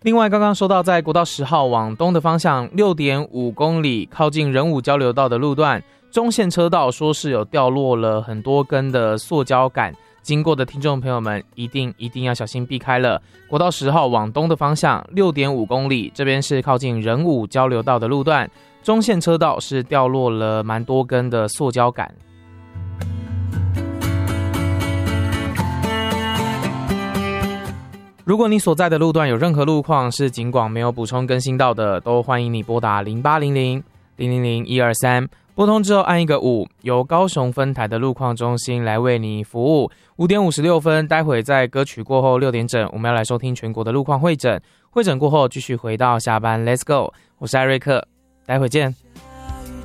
另外，刚刚说到在国道10号往东的方向 6.5 公里靠近仁武交流道的路段，中线车道说是有掉落了很多根的塑胶杆，经过的听众朋友们一定要小心避开了。国道10号往东的方向 6.5 公里，这边是靠近仁武交流道的路段，中线车道是掉落了蛮多根的塑胶杆。如果你所在的路段有任何路况是警广没有补充更新到的，都欢迎你拨打0800-000-123，拨通之后按一个5，由高雄分台的路况中心来为你服务。5点56分，待会在歌曲过后6点整，我们要来收听全国的路况会诊。会诊过后继续回到下班 ，Let's go！ 我是艾瑞克，待会见。